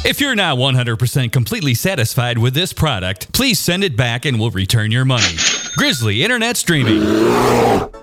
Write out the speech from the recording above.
If you're not 100% completely satisfied with this product, please send it back and we'll return your money. Grizzly Internet Streaming.